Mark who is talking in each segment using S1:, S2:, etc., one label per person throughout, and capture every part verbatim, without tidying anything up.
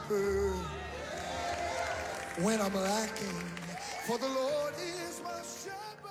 S1: when I'm lacking, for the Lord is my shepherd.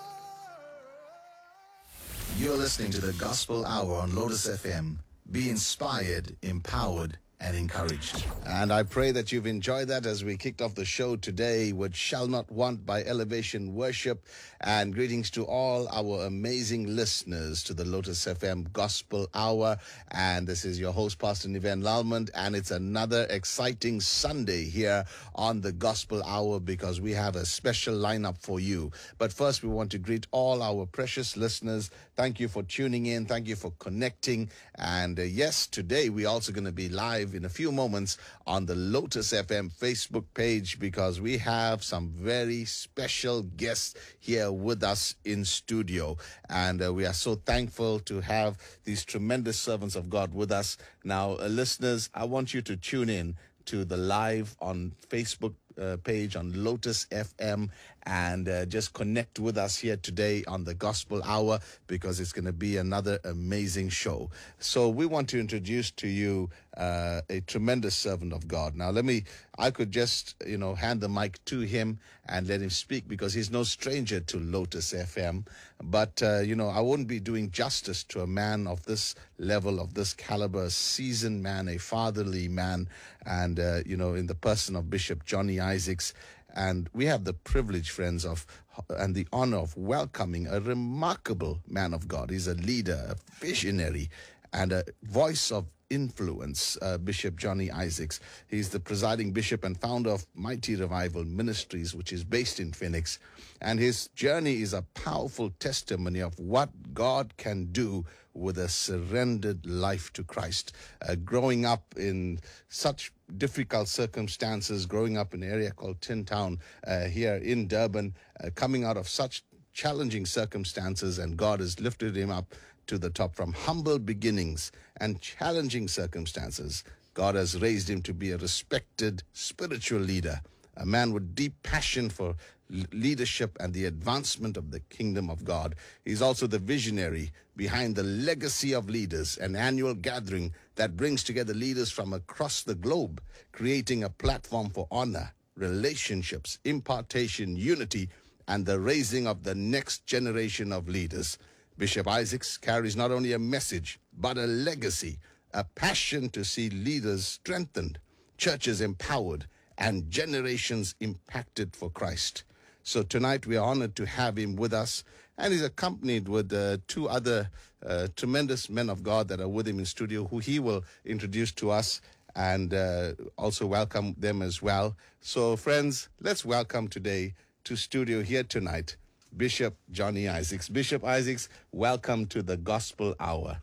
S2: You're listening to the Gospel Hour on Lotus F M. Be inspired, empowered, and encouraged. And I pray that you've enjoyed that as we kicked off the show today with Shall Not Want by Elevation Worship. And greetings to all our amazing listeners to the Lotus F M Gospel Hour. And this is your host, Pastor Niven Lalmond. And it's another exciting Sunday here on the Gospel Hour because we have a special lineup for you. But first, we want to greet all our precious listeners. Thank you for tuning in. Thank you for connecting. And uh, yes, today we're also going to be live in a few moments on the Lotus F M Facebook page because we have some very special guests here with us in studio. And uh, we are so thankful to have these tremendous servants of God with us. Now, uh, listeners, I want you to tune in to the live on Facebook uh, page on Lotus F M and uh, just connect with us here today on the Gospel Hour because it's going to be another amazing show. So we want to introduce to you uh, a tremendous servant of God. Now, let me, I could just, you know, hand the mic to him and let him speak because he's no stranger to Lotus F M. But, uh, you know, I wouldn't be doing justice to a man of this level, of this caliber, a seasoned man, a fatherly man, and, uh, you know, in the person of Bishop Johnny Isaacs. And we have the privilege, friends, of and the honor of welcoming a remarkable man of God. He's a leader, a visionary, and a voice of influence, uh, Bishop Johnny Isaacs. He's the presiding bishop and founder of Mighty Revival Ministries, which is based in Phoenix. And his journey is a powerful testimony of what God can do with a surrendered life to Christ. Uh, growing up in such difficult circumstances, growing up in an area called Tin Town uh, here in Durban, uh, coming out of such challenging circumstances, and God has lifted him up to the top from humble beginnings and challenging circumstances. God has raised him to be a respected spiritual leader, a man with deep passion for leadership and the advancement of the kingdom of God. He's also the visionary behind the Legacy of Leaders, an annual gathering that brings together leaders from across the globe, creating a platform for honor, relationships, impartation, unity, and the raising of the next generation of leaders. Bishop Isaacs carries not only a message, but a legacy, a passion to see leaders strengthened, churches empowered, and generations impacted for Christ. So tonight we are honored to have him with us, and he's accompanied with uh, two other uh, tremendous men of God that are with him in studio, who he will introduce to us and uh, also welcome them as well. So friends, let's welcome today to studio here tonight, Bishop Johnny Isaacs. Bishop Isaacs, welcome to the Gospel Hour.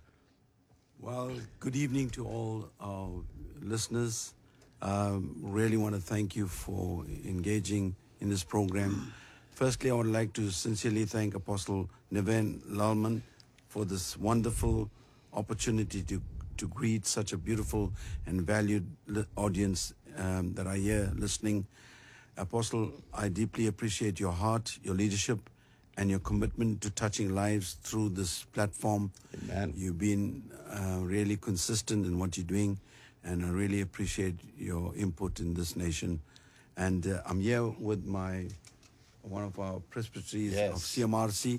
S3: Well, good evening to all our listeners. Um, really want to thank you for engaging in this program. Firstly, I would like to sincerely thank Apostle Niven Lalmond for this wonderful opportunity to, to greet such a beautiful and valued li- audience um, that are here listening. Apostle, I deeply appreciate your heart, your leadership, and your commitment to touching lives through this platform.
S2: Amen.
S3: You've been uh, really consistent in what you're doing, and I really appreciate your input in this nation. And uh, I'm here with my one of our presbyteries
S2: Yes.
S3: of C M R C,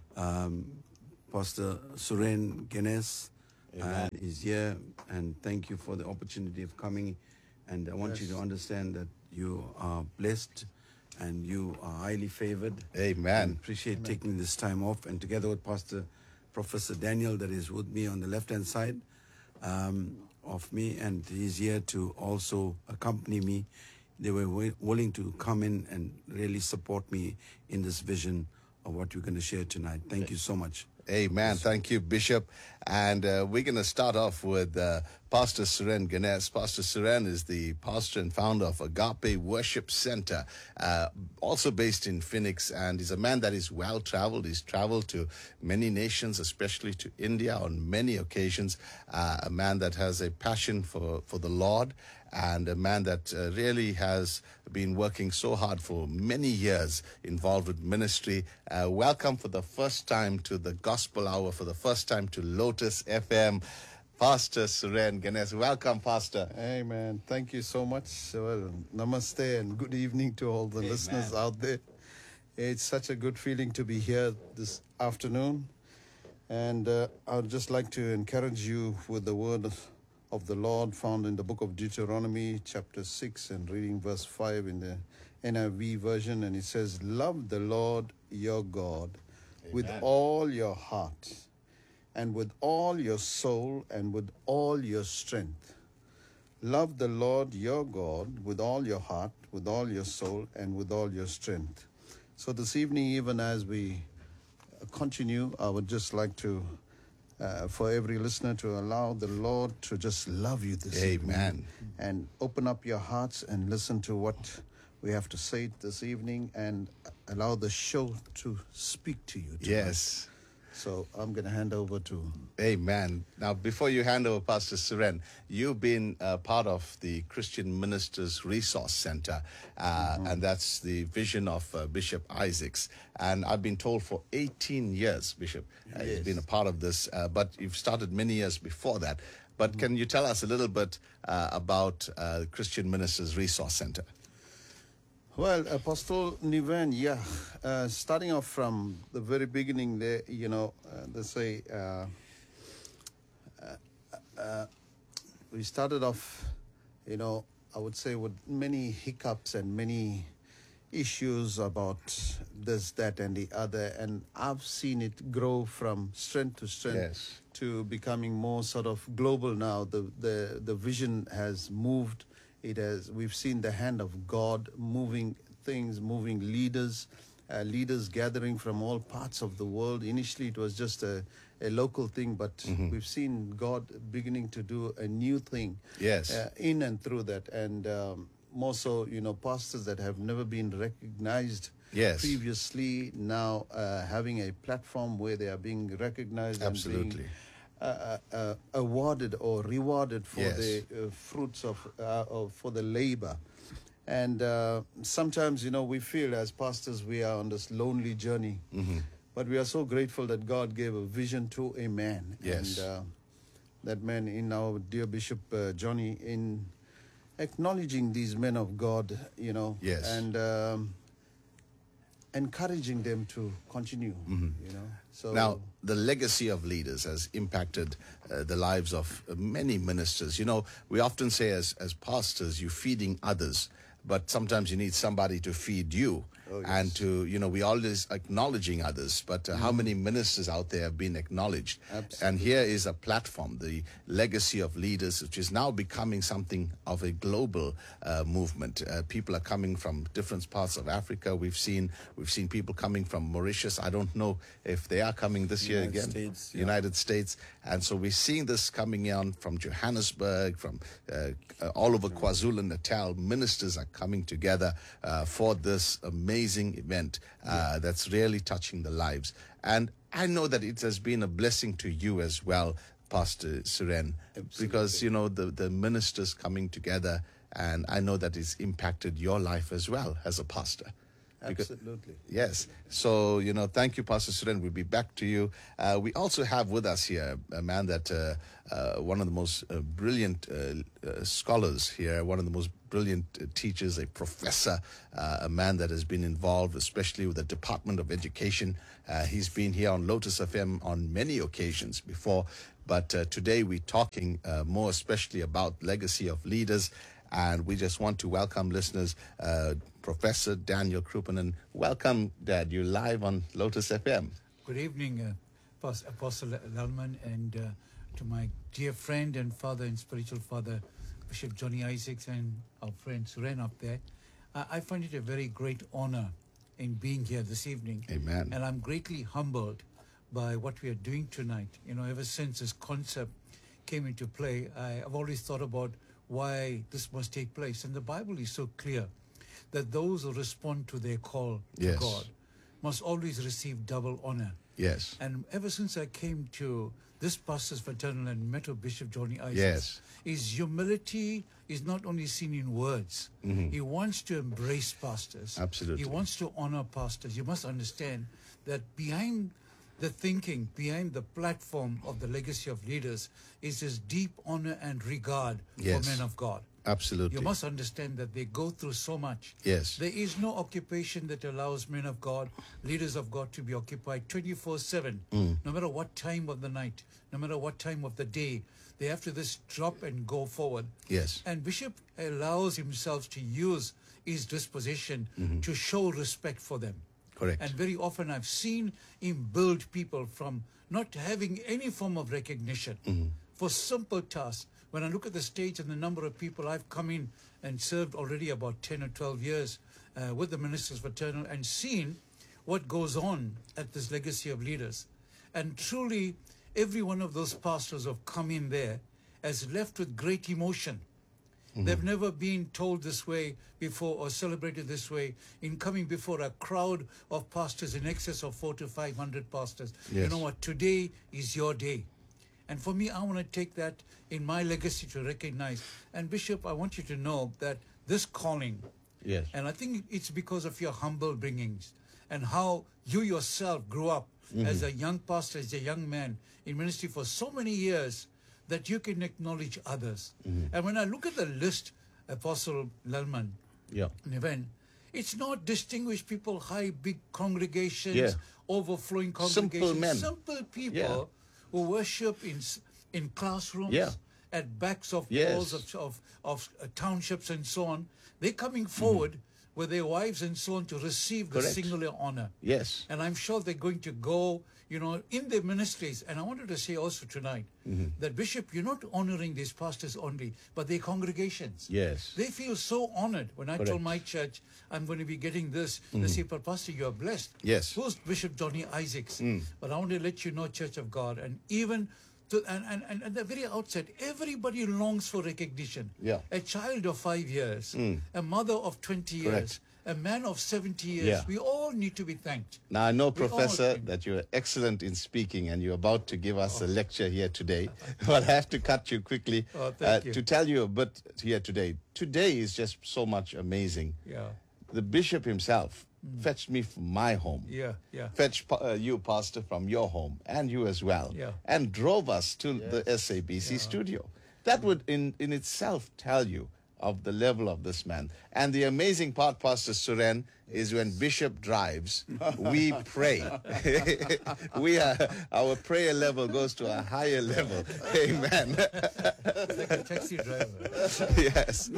S3: um, Pastor Suren Ganes.
S2: Amen.
S3: Uh, is here, and thank you for the opportunity of coming. And I want
S2: Yes.
S3: you to understand that you are blessed and you are highly favored.
S2: Amen.
S3: And appreciate taking this time off. And together with Pastor Professor Daniel, that is with me on the left-hand side um, of me, and he's here to also accompany me. They were wi- willing to come in and really support me in this vision of what we're going to share tonight. Thank you so much.
S2: Amen. Thank you, Bishop. And uh, we're going to start off with uh, Pastor Suren Ganes. Pastor Suren is the pastor and founder of Agape Worship Center, uh, also based in Phoenix. And he's a man that is well-traveled. He's traveled to many nations, especially to India on many occasions. Uh, a man that has a passion for, for the Lord, and a man that uh, really has been working so hard for many years, involved with ministry. Uh, welcome for the first time to the Gospel Hour, for the first time to Lotus F M. Pastor Suren Ganesh. Welcome, Pastor.
S4: Amen. Thank you so much. Well, namaste and good evening to all the
S2: Amen.
S4: listeners out there. It's such a good feeling to be here this afternoon. And uh, I'd just like to encourage you with the word of the Lord found in the book of Deuteronomy, chapter six, and reading verse five in the N I V version. And it says, "Love the Lord your God with
S2: Amen.
S4: all your heart, and with all your soul, and with all your strength. Love the Lord your God with all your heart, with all your soul, and with all your strength." So this evening, even as we continue, I would just like to, uh, for every listener, to allow the Lord to just love you this
S2: Amen.
S4: evening. And open up your hearts and listen to what we have to say this evening, and allow the show to speak to you tonight.
S2: Yes.
S4: So I'm going to hand over to...
S2: Amen. Now, before you hand over, Pastor Suren, you've been uh, part of the Christian Ministers Resource Center, uh, mm-hmm. and that's the vision of uh, Bishop Isaacs. And I've been told for eighteen years, Bishop, uh,
S4: Yes.
S2: you've been a part of this, uh, but you've started many years before that. But mm-hmm. can you tell us a little bit uh, about uh, Christian Ministers Resource Center?
S4: Well, Apostle Niven, yeah, uh, starting off from the very beginning there, you know, uh, they say uh, uh, uh, we started off, you know, I would say with many hiccups and many issues about this, that, and the other. And I've seen it grow from strength to strength
S2: Yes.
S4: to becoming more sort of global now. The, the, the vision has moved. It has. We've seen the hand of God moving things, moving leaders, uh, leaders gathering from all parts of the world. Initially, it was just a, a local thing, but
S2: Mm-hmm.
S4: we've seen God beginning to do a new thing.
S2: Yes.
S4: Uh, in and through that, and um, more so, you know, pastors that have never been recognized
S2: Yes.
S4: previously, now uh, having a platform where they are being recognized and
S2: Absolutely.
S4: being Uh, uh, awarded or rewarded for
S2: Yes.
S4: the uh, fruits of, uh, of for the labor. And uh, sometimes, you know, we feel as pastors we are on this lonely journey,
S2: Mm-hmm.
S4: but we are so grateful that God gave a vision to a man.
S2: Yes.
S4: And uh, that man, in our dear Bishop uh, Johnny, in acknowledging these men of God, you know,
S2: Yes.
S4: and um, encouraging them to continue, you know. So
S2: Now, the legacy of leaders has impacted uh, the lives of uh, many ministers. You know, we often say as, as pastors, you're feeding others, but sometimes you need somebody to feed you.
S4: Oh, yes.
S2: And to, you know, we're always acknowledging others, but uh, how many ministers out there have been acknowledged?
S4: Absolutely.
S2: And here is a platform, the legacy of leaders, which is now becoming something of a global uh, movement. Uh, people are coming from different parts of Africa. We've seen we've seen people coming from Mauritius. I don't know if they are coming this year
S3: United
S2: again.
S3: States, yeah.
S2: United States. And so we're seeing this coming on from Johannesburg, from uh, uh, all over KwaZulu-Natal. Ministers are coming together uh, for this amazing event uh, that's really touching the lives. And I know that it has been a blessing to you as well, Pastor Suren, because, you know, the, the ministers coming together, and I know that it's impacted your life as well as a pastor. Because-
S4: absolutely.
S2: Yes. So, you know, thank you, Pastor Suren. We'll be back to you. Uh, we also have with us here a man that, uh, uh, one of the most uh, brilliant uh, uh, scholars here, one of the most brilliant uh, teachers, a professor, uh, a man that has been involved, especially with the Department of Education. Uh, he's been here on Lotus F M on many occasions before, but uh, today we're talking uh, more especially about legacy of leaders. And we just want to welcome listeners, uh, Professor Daniel Krupanen. Welcome, Dad. You're live on Lotus F M.
S5: Good evening, uh, Pas- Apostle Lalman, and uh, to my dear friend and father and spiritual father, Bishop Johnny Isaacs, and our friend Suren up there. Uh, I find it a very great honor in being here this evening.
S2: Amen.
S5: And I'm greatly humbled by what we are doing tonight. You know, ever since this concept came into play, I, I've always thought about why this must take place. And the Bible is so clear that those who respond to their call to
S2: Yes.
S5: God must always receive double honor.
S2: Yes.
S5: And ever since I came to this pastor's fraternal and met with Bishop Johnny Isaacs,
S2: Yes.
S5: his humility is not only seen in words. He wants to embrace pastors.
S2: Absolutely.
S5: He wants to honor pastors. You must understand that behind the thinking behind the platform of the legacy of leaders is this deep honor and regard
S2: Yes.
S5: for men of God.
S2: Absolutely.
S5: You must understand that they go through so much.
S2: Yes.
S5: There is no occupation that allows men of God, leaders of God, to be occupied twenty-four seven. No matter what time of the night, no matter what time of the day, they have to just drop and go forward.
S2: Yes.
S5: And Bishop allows himself to use his disposition to show respect for them.
S2: Correct.
S5: And very often I've seen him build people from not having any form of recognition for simple tasks. When I look at the stage and the number of people I've come in and served already about ten or twelve years uh, with the Ministers for Eternal and seen what goes on at this legacy of leaders. And truly, every one of those pastors who have come in there has left with great emotion. They've never been told this way before or celebrated this way in coming before a crowd of pastors in excess of four to five hundred pastors. You
S2: Yes.
S5: know what? Today is your day. And for me, I want to take that in my legacy to recognize. And Bishop, I want you to know that this calling,
S2: Yes.
S5: and I think it's because of your humble bringings and how you yourself grew up as a young pastor, as a young man in ministry for so many years, that you can acknowledge others. And when I look at the list, Apostle Lalman,
S2: Yeah.
S5: Niven, it's not distinguished people, high, big congregations,
S2: Yeah.
S5: overflowing
S2: Simple
S5: congregations.
S2: men.
S5: Simple people
S2: Yeah.
S5: who worship in s- in classrooms,
S2: Yeah.
S5: at backs of
S2: Yes.
S5: walls of, of, of uh, townships and so on. They're coming forward with their wives and so on to receive the
S2: Correct.
S5: singular honor.
S2: Yes.
S5: And I'm sure they're going to go, you know, in their ministries. And I wanted to say also tonight that, Bishop, you're not honoring these pastors only, but their congregations.
S2: Yes.
S5: They feel so honored. When I
S2: Correct.
S5: told my church, I'm going to be getting this, they say, but Pastor, you're blessed.
S2: Yes.
S5: Who's Bishop Johnny Isaacs? But I want to let you know, Church of God, and even to, and, and, and at the very outset, everybody longs for recognition.
S2: Yeah.
S5: A child of five years, a mother of twenty
S2: Correct.
S5: years, a man of seventy years.
S2: Yeah.
S5: We all need to be thanked.
S2: Now, I know,
S5: We all
S2: Professor,
S5: can-
S2: that you're excellent in speaking and you're about to give us a lecture here today. But I have to cut you quickly
S5: Oh, thank
S2: uh,
S5: you.
S2: to tell you a bit here today. Today is just so much amazing.
S5: Yeah,
S2: The bishop himself fetched me from my home.
S5: yeah, yeah.
S2: Fetched pa- uh, you, Pastor, from your home, and you as well,
S5: Yeah.
S2: and drove us to the S A B C studio. That would, in, in itself, tell you of the level of this man. And the amazing part, Pastor Suren, is when Bishop drives, we pray. we are, our prayer level goes to a higher level. Amen.
S5: Like a taxi driver.
S2: Yes.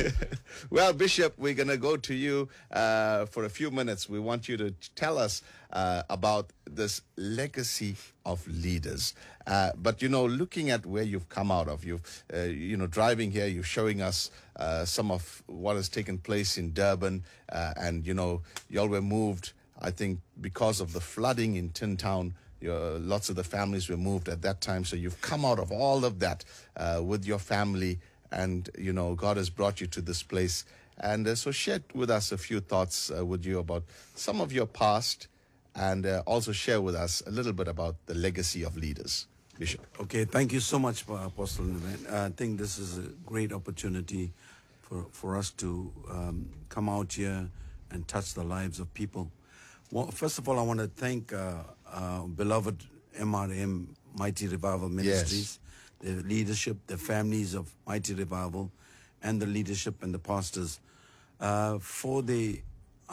S2: Well, Bishop, we're going to go to you uh, for a few minutes. We want you to tell us uh, about this legacy of leaders. Uh, but, you know, looking at where you've come out of, you've, uh, you know, driving here, you're showing us uh, some of what has taken place in Durban. Uh, and, you know, y'all were moved, I think, because of the flooding in Tin Town. Your, lots of the families were moved at that time. So you've come out of all of that uh, with your family. And, you know, God has brought you to this place. And uh, so share with us a few thoughts, uh, would you, about some of your past, and uh, also share with us a little bit about the legacy of leaders. Bishop.
S3: Okay, thank you so much, Apostle Niven. I think this is a great opportunity for, for us to um, come out here and touch the lives of people. Well, first of all, I want to thank uh, uh, beloved M R M, Mighty Revival Ministries, the leadership, the families of Mighty Revival, and the leadership and the pastors uh, for the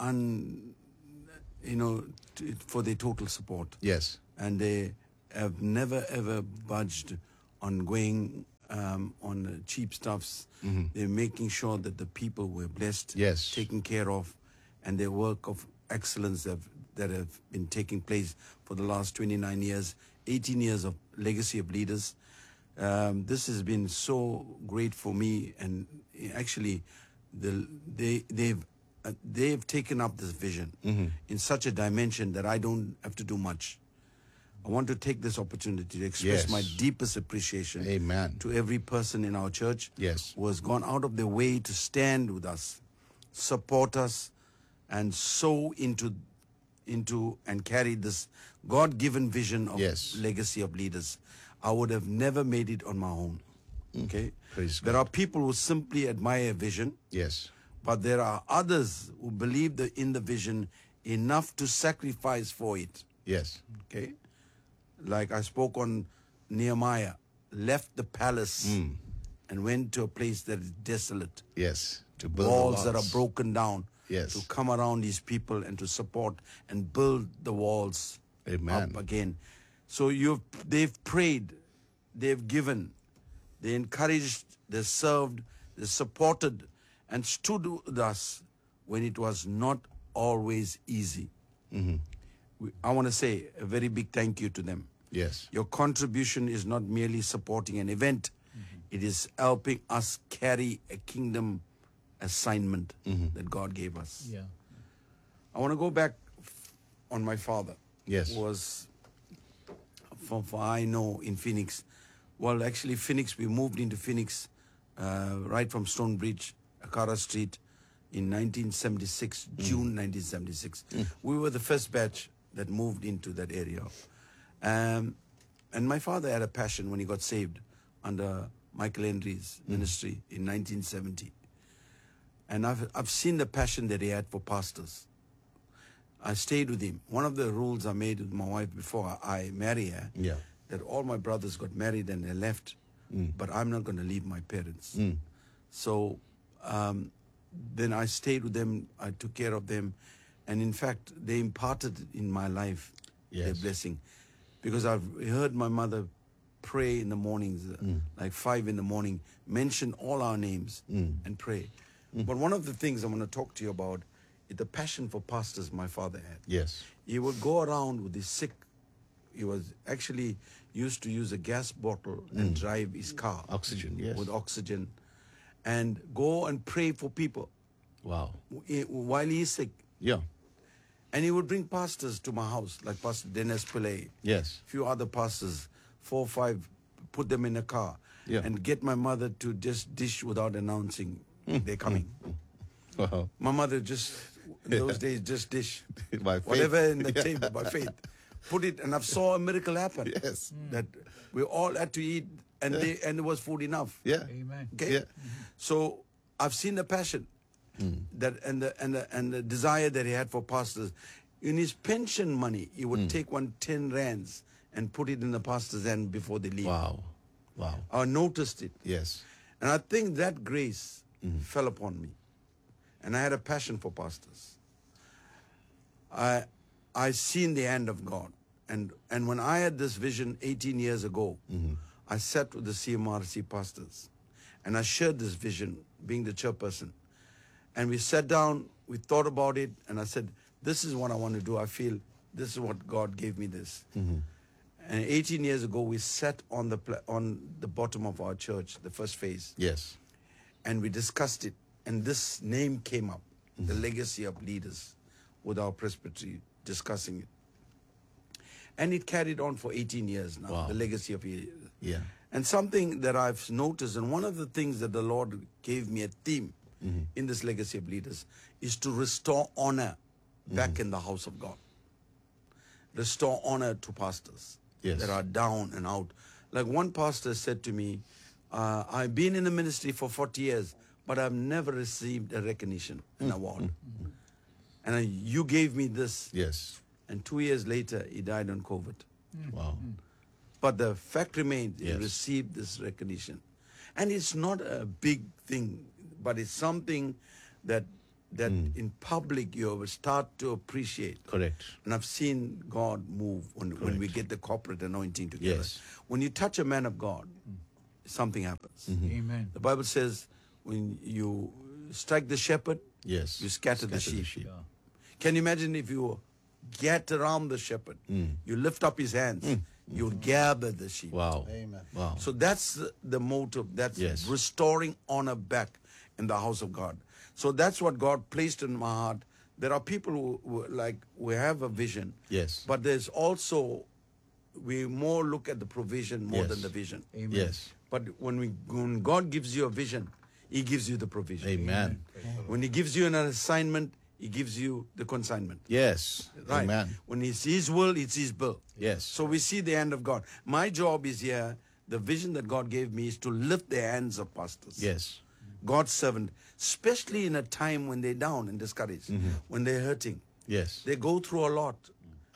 S3: un, you know, t- for their total support.
S2: Yes.
S3: And they have never ever budged on going um, on uh, cheap stuffs. They're making sure that the people were blessed,
S2: Yes.
S3: taken care of, and their work of excellence have, that have been taking place for the last twenty-nine years, eighteen years of legacy of leaders. Um, this has been so great for me, and actually, the, they they've uh, they've taken up this vision in such a dimension that I don't have to do much. I want to take this opportunity to express
S2: Yes.
S3: my deepest appreciation
S2: Amen.
S3: to every person in our church
S2: Yes.
S3: who has gone out of their way to stand with us, support us, and sow into into and carry this God-given vision of
S2: Yes.
S3: legacy of leaders. I would have never made it on my own. Okay?
S2: Praise
S3: there
S2: God.
S3: are people who simply admire vision,
S2: Yes.
S3: but there are others who believe the, in the vision enough to sacrifice for it.
S2: Yes.
S3: Okay? like I spoke on Nehemiah, left the palace and went to a place that is desolate.
S2: Yes. To build the
S3: Walls that are broken down.
S2: Yes.
S3: To come around these people and to support and build the walls
S2: Amen.
S3: up again. So you've they've prayed, they've given, they encouraged, they served, they supported and stood with us when it was not always easy. We, I want to say a very big thank you to them.
S2: Yes.
S3: Your contribution is not merely supporting an event. It is helping us carry a kingdom assignment that God gave us.
S5: Yeah.
S3: I want to go back f- on my father.
S2: Yes.
S3: Who was, from, from I know, in Phoenix. Well, actually, Phoenix, we moved into Phoenix uh, right from Stonebridge, Akara Street, in nineteen seventy-six, June nineteen seventy-six. We were the first batch that moved into that area. Um, and my father had a passion when he got saved under Michael Henry's ministry in nineteen seventy. And I've, I've seen the passion that he had for pastors. I stayed with him. One of the rules I made with my wife before I marry her,
S2: Yeah.
S3: that all my brothers got married and they left, but I'm not going to leave my parents. So um, then I stayed with them, I took care of them, and in fact, they imparted in my life their
S2: Yes.
S3: blessing. Because I've heard my mother pray in the mornings, uh, like five in the morning, mention all our names and pray. But one of the things I want to talk to you about is the passion for pastors my father had.
S2: Yes.
S3: He would go around with the sick. He was actually used to use a gas bottle and drive his car.
S2: Oxygen, yes.
S3: With oxygen. And go and pray for people
S2: Wow.
S3: eh, while he is sick.
S2: Yeah.
S3: And he would bring pastors to my house, like Pastor Dennis Pillay,
S2: Yes.
S3: few other pastors, four or five, put them in a car,
S2: Yeah.
S3: and get my mother to just dish without announcing they're coming.
S2: Wow.
S3: My mother just, in those days, just dish.
S2: By faith.
S3: Whatever in the table, by faith. Put it, and I saw a miracle happen.
S2: Yes.
S3: That we all had to eat, and they, and there was food enough.
S2: Yeah.
S5: Amen.
S3: Okay?
S2: Yeah.
S3: So I've seen the passion that and the and the and the desire that he had for pastors. In his pension money, he would take one ten rands and put it in the pastor's hand before they leave.
S2: Wow. Wow.
S3: I noticed it.
S2: Yes.
S3: And I think that grace fell upon me. And I had a passion for pastors. I I seen the hand of God. And and when I had this vision eighteen years ago, I sat with the C M R C pastors. And I shared this vision, being the chairperson. And we sat down, we thought about it, and I said, this is what I want to do. I feel this is what God gave me this. And eighteen years ago, we sat on the pla- on the bottom of our church, the first phase,
S2: Yes.
S3: and we discussed it. And this name came up, the legacy of leaders, with our presbytery discussing it. And it carried on for eighteen years now,
S2: Wow.
S3: the legacy of leaders.
S2: Yeah.
S3: And something that I've noticed, and one of the things that the Lord gave me a theme in this legacy of leaders, is to restore honor back in the house of God. Restore honor to pastors
S2: Yes.
S3: that are down and out. Like one pastor said to me, uh, I've been in the ministry for forty years, but I've never received a recognition, an award. And I, you gave me this.
S2: Yes.
S3: And two years later, he died on COVID.
S2: Wow.
S3: But the fact remains, he
S2: Yes.
S3: received this recognition. And it's not a big thing, but it's something that that in public you will start to appreciate.
S2: Correct.
S3: And I've seen God move when, when we
S2: Correct.
S3: get the corporate anointing together.
S2: Yes.
S3: When you touch a man of God, something happens.
S5: Amen.
S3: The Bible says when you strike the shepherd,
S2: Yes.
S3: you scatter, the
S2: Scatter the
S3: sheep.
S2: sheep.
S3: Can you imagine if you get around the shepherd, you lift up his hands, you gather the sheep.
S2: Wow.
S4: Amen.
S2: Wow.
S3: So that's the, the motive. That's
S2: Yes.
S3: restoring honor back in the house of God. So that's what God placed in my heart. There are people who, who like, we have a vision.
S2: Yes.
S3: But there's also, we more look at the provision more
S2: Yes.
S3: than the vision.
S5: Amen.
S2: Yes.
S3: But when, we, when God gives you a vision, He gives you the provision.
S2: Amen.
S3: When He gives you an assignment, He gives you the consignment.
S2: Yes.
S3: Right.
S2: Amen.
S3: When it's His will, it's His bill.
S2: Yes.
S3: So we see the hand of God. My job is here, the vision that God gave me is to lift the hands of pastors.
S2: Yes.
S3: God's servant, especially in a time when they're down and discouraged, when they're hurting.
S2: Yes.
S3: They go through a lot.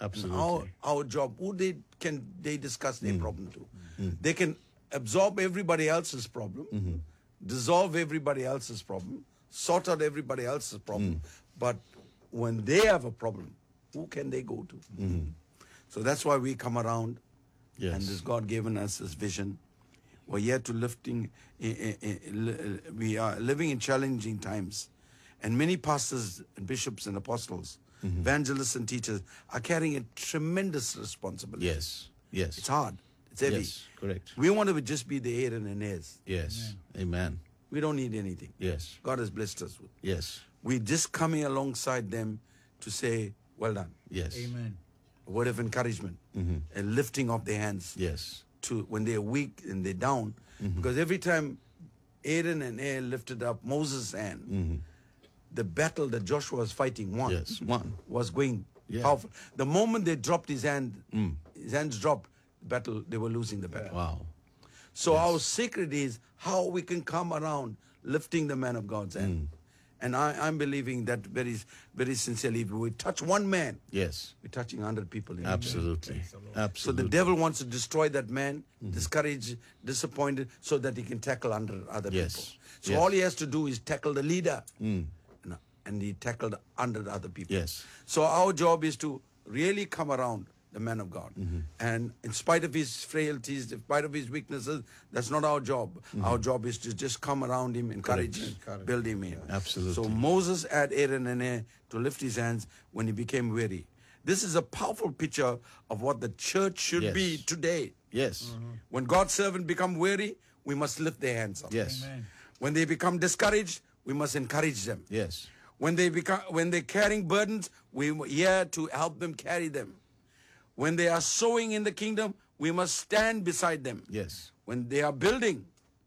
S2: Absolutely.
S3: Our, our job, who they can they discuss their problem to? They can absorb everybody else's problem, dissolve everybody else's problem, sort out everybody else's problem. But when they have a problem, who can they go to? So that's why we come around,
S2: Yes.
S3: and this God given us this vision. We're here to lifting. eh, eh, eh, li- We are living in challenging times, and many pastors and bishops and apostles, evangelists and teachers are carrying a tremendous responsibility.
S2: Yes. Yes.
S3: It's hard. It's heavy.
S2: Yes, correct.
S3: We want to just be the Aaron and heirs.
S2: Yes. Amen.
S3: We don't need anything.
S2: Yes.
S3: God has blessed us with.
S2: Yes.
S3: We're just coming alongside them to say, well done.
S2: Yes.
S5: Amen.
S3: A word of encouragement, a lifting of their hands
S2: Yes.
S3: to when they're weak and they're down. Because every time Aaron and Aaron lifted up Moses' hand, the battle that Joshua was fighting won.
S2: Yes. One.
S3: Was going
S2: Yeah.
S3: powerful. The moment they dropped his hand, his hands dropped, battle, they were losing the battle.
S2: Wow.
S3: So our secret is how we can come around lifting the man of God's hand. And I, I'm believing that very, very sincerely. If we touch one man,
S2: Yes.
S3: we're touching one hundred people. In
S2: Absolutely.
S3: So
S2: Absolutely.
S3: the devil wants to destroy that man, discourage, disappointed, so that he can tackle under other
S2: Yes.
S3: people. So
S2: Yes.
S3: all he has to do is tackle the leader, and, and he tackled under other people.
S2: Yes.
S3: So our job is to really come around the man of God. And in spite of his frailties, in spite of his weaknesses, that's not our job. Our job is to just come around him, encourage him, build him in.
S2: Absolutely.
S3: So Moses had Aaron and Aaron to lift his hands when he became weary. This is a powerful picture of what the church should
S2: Yes.
S3: be today.
S2: Yes.
S3: When God's servant become weary, we must lift their hands up.
S2: Yes.
S5: Amen.
S3: When they become discouraged, we must encourage them.
S2: Yes.
S3: When they become, when they're carrying burdens, we're here to help them carry them. When they are sowing in the kingdom, we must stand beside them.
S2: Yes.
S3: When they are building,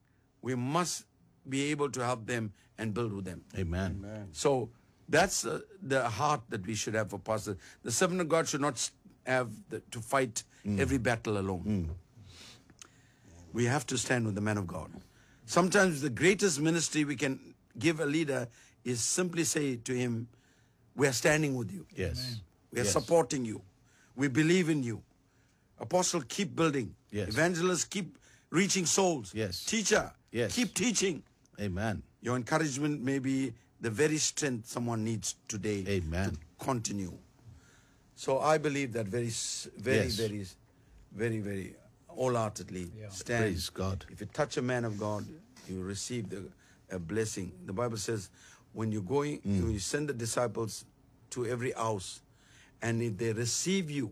S3: we must be able to help them and build with them.
S2: Amen.
S3: So that's uh, the heart that we should have for pastors. The servant of God should not s- have the, to fight every battle alone. We have to stand with the man of God. Sometimes the greatest ministry we can give a leader is simply say to him, we are standing with you.
S2: Yes.
S3: We are
S2: Yes.
S3: supporting you. We believe in you. Apostle, keep building.
S2: Yes.
S3: Evangelists, keep reaching souls.
S2: Yes.
S3: Teacher,
S2: Yes.
S3: keep teaching.
S2: Amen.
S3: Your encouragement may be the very strength someone needs today
S2: Amen.
S3: to continue. So I believe that very, s- very,
S2: Yes.
S3: very, very, very wholeheartedly
S5: Yeah.
S3: stand.
S2: Praise God.
S3: If you touch a man of God, you receive the, a blessing. The Bible says, when you're going, when you send the disciples to every house, and if they receive you,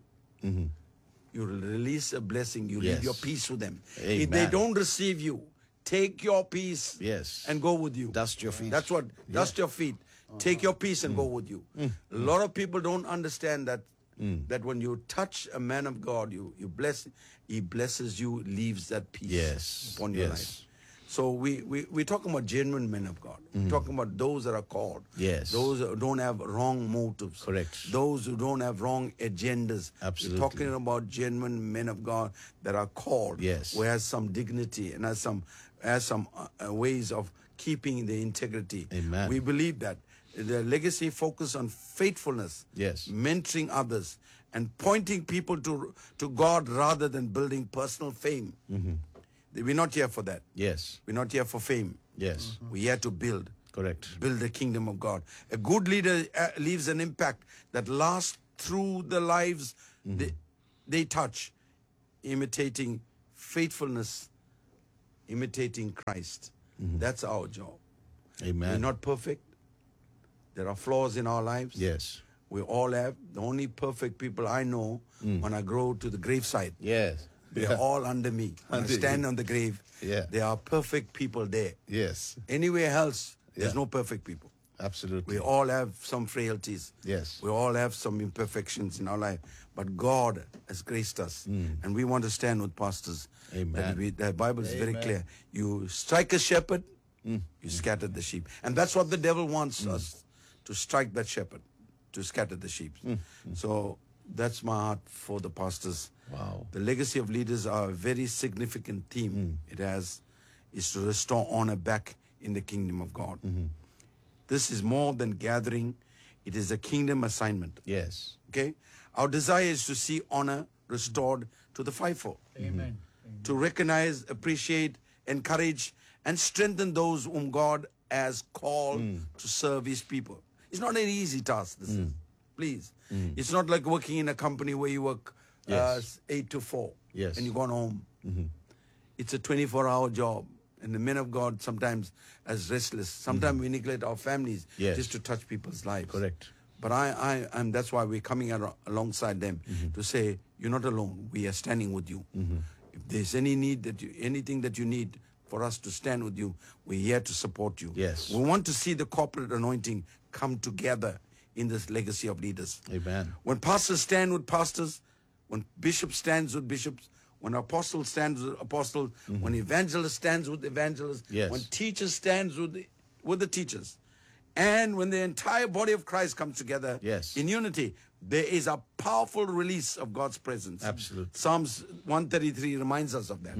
S3: you will release a blessing. You leave
S2: Yes.
S3: your peace with them. If
S2: Amen.
S3: they don't receive you, take your peace
S2: Yes.
S3: and go with you.
S2: Dust your feet.
S3: That's what, dust your feet. Take your peace and go with you. A lot of people don't understand that that when you touch a man of God, you, you bless, he blesses you, leaves that peace
S2: Yes.
S3: upon your
S2: Yes.
S3: life. So we, we, we're talking about genuine men of God. We're talking about those that are called.
S2: Yes.
S3: Those who don't have wrong motives.
S2: Correct.
S3: Those who don't have wrong agendas.
S2: Absolutely.
S3: We're talking about genuine men of God that are called.
S2: Yes.
S3: Who has some dignity and has some, has some uh, uh, ways of keeping the integrity.
S2: Amen.
S3: We believe that. The legacy focus on faithfulness.
S2: Yes.
S3: Mentoring others and pointing people to, to God rather than building personal fame. We're not here for that.
S2: Yes.
S3: We're not here for fame.
S2: Yes.
S3: We're here to build.
S2: Correct.
S3: Build the kingdom of God. A good leader uh, leaves an impact that lasts through the lives they, they touch, imitating faithfulness, imitating Christ. That's our job.
S2: Amen.
S3: We're not perfect. There are flaws in our lives.
S2: Yes.
S3: We all have. The only perfect people I know when I go to the graveside,
S2: Yes.
S3: they are all under me. When I
S2: Under
S3: stand
S2: you.
S3: on the grave,
S2: Yeah.
S3: there are perfect people there.
S2: Yes.
S3: Anywhere else, there's
S2: Yeah.
S3: no perfect people.
S2: Absolutely.
S3: We all have some frailties.
S2: Yes.
S3: We all have some imperfections in our life. But God has graced us. And we want to stand with pastors.
S2: Amen.
S3: That we, the Bible is very clear. You strike a shepherd, you scatter the sheep. And that's what the devil wants us, to strike that shepherd, to scatter the sheep. So that's my heart for the pastors.
S2: Wow.
S3: The legacy of leaders are a very significant theme. It has, is to restore honor back in the kingdom of God. This is more than gathering. It is a kingdom assignment.
S2: Yes.
S3: Okay? Our desire is to see honor restored to the fivefold.
S5: Amen. Amen.
S3: To recognize, appreciate, encourage, and strengthen those whom God has called to serve his people. It's not an easy task, this is. Please. It's not like working in a company where you work uh,
S2: Yes.
S3: eight to four
S2: Yes.
S3: and you've gone home. It's a twenty-four hour job. And the men of God sometimes as restless. Sometimes we neglect our families
S2: Yes.
S3: just to touch people's lives.
S2: Correct.
S3: But I, I, and that's why we're coming ar- alongside them to say, you're not alone. We are standing with you. If there's any need that you, anything that you need for us to stand with you, we're here to support you.
S2: Yes.
S3: We want to see the corporate anointing come together in this legacy of leaders.
S2: Amen.
S3: When pastors stand with pastors, when bishop stands with bishops, when apostle stands with apostles, when evangelist stands with evangelists,
S2: Yes.
S3: when teacher stands with the, with the teachers, and when the entire body of Christ comes together
S2: Yes.
S3: in unity, there is a powerful release of God's presence.
S2: Absolutely.
S3: Psalms one thirty-three reminds us of that.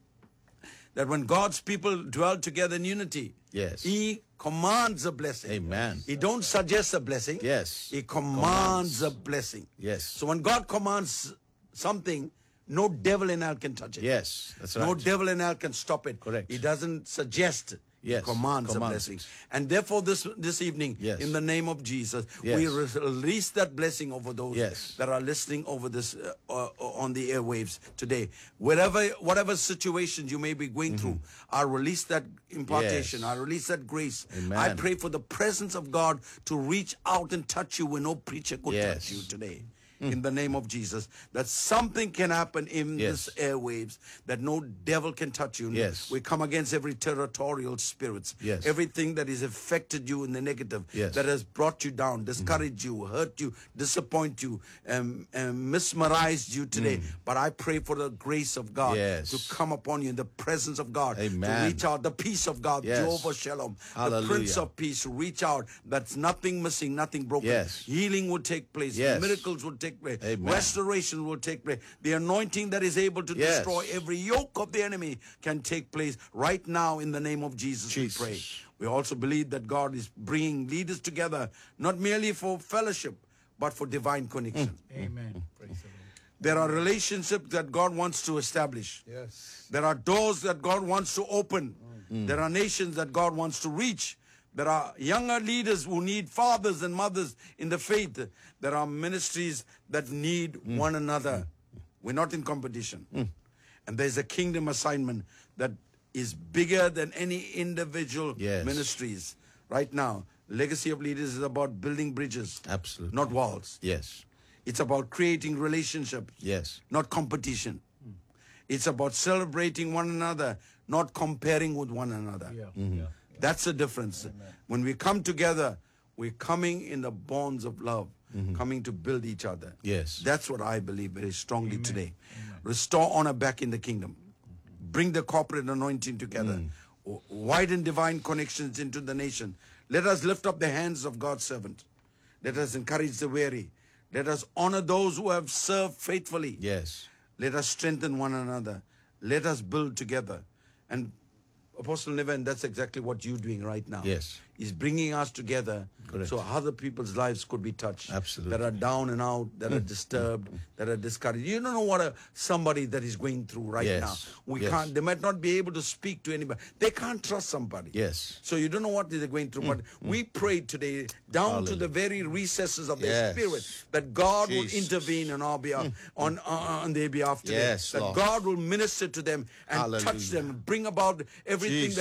S3: That when God's people dwell together in unity,
S2: Yes.
S3: he commands a blessing.
S2: Amen.
S3: He don't suggest a blessing.
S2: Yes.
S3: He commands, a blessing.
S2: Yes.
S3: So when God commands something, no devil in hell can touch it.
S2: Yes, that's
S3: No
S2: right.
S3: devil in hell can stop it.
S2: Correct.
S3: He doesn't suggest.
S2: Yes,
S3: He commands,
S2: commands
S3: a blessing.
S2: it.
S3: And therefore this this evening,
S2: Yes.
S3: in the name of Jesus,
S2: Yes.
S3: we re- release that blessing over those
S2: Yes.
S3: that are listening over this uh, uh, on the airwaves today. Wherever, whatever situations you may be going through, I release that impartation.
S2: Yes.
S3: I release that grace.
S2: Amen.
S3: I pray for the presence of God to reach out and touch you when no preacher could
S2: Yes.
S3: touch you today. In the name of Jesus, that something can happen in
S2: Yes.
S3: this airwaves, that no devil can touch you.
S2: Yes.
S3: We come against every territorial spirits,
S2: Yes.
S3: everything that has affected you in the negative,
S2: Yes.
S3: that has brought you down, discouraged you, hurt you, disappoint you, um, um, mesmerized you today. But I pray for the grace of God
S2: Yes.
S3: to come upon you in the presence of God, to
S2: Amen.
S3: reach out, the peace of God,
S2: Yes.
S3: Jehovah Shalom, the
S2: Hallelujah.
S3: Prince of Peace, reach out. That's nothing missing, nothing broken.
S2: Yes.
S3: Healing will take place,
S2: Yes.
S3: miracles will take place,
S2: Amen.
S3: restoration will take place. The anointing that is able to
S2: Yes.
S3: destroy every yoke of the enemy can take place right now in the name of Jesus,
S2: Jesus.
S3: we pray. We also believe that God is bringing leaders together, not merely for fellowship, but for divine connection.
S5: Amen. Praise the Lord.
S3: There are relationships that God wants to establish.
S1: Yes.
S3: There are doors that God wants to open. There are nations that God wants to reach. There are younger leaders who need fathers and mothers in the faith. There are ministries that need one another. We're not in competition. And there's a kingdom assignment that is bigger than any individual
S2: Yes.
S3: ministries. Right now, Legacy of Leaders is about building bridges,
S2: Absolutely.
S3: not walls.
S2: Yes.
S3: It's about creating relationships,
S2: Yes.
S3: not competition. It's about celebrating one another, not comparing with one another.
S5: Yeah.
S2: Mm-hmm.
S5: Yeah.
S3: That's the difference. When we come together, we're coming in the bonds of love, coming to build each other.
S2: Mm-hmm. Yes.
S3: That's what I believe very strongly today. Restore honor back in the kingdom. Bring the corporate anointing together.
S2: Mm.
S3: W- Widen divine connections into the nation. Let us lift up the hands of God's servant. Let us encourage the weary. Let us honor those who have served faithfully.
S2: Yes.
S3: Let us strengthen one another. Let us build together. And Apostle Niven, that's exactly what you're doing right now.
S2: Yes.
S3: Is bringing us together
S2: Correct.
S3: so other people's lives could be touched.
S2: Absolutely.
S3: That are down and out, that are disturbed, that are discouraged. You don't know what a, somebody that is going through right
S2: Yes.
S3: now. We
S2: Yes.
S3: can't, they might not be able to speak to anybody. They can't trust somebody.
S2: Yes.
S3: So you don't know what they're going through. But we pray today down to the very recesses of their
S2: Yes.
S3: spirit that God will
S2: Jesus.
S3: intervene on our behalf, on, uh, on their behalf today.
S2: Yes,
S3: that
S2: Lord.
S3: God will minister to them and touch
S2: Hallelujah.
S3: them, bring about everything
S2: Jesus.
S3: that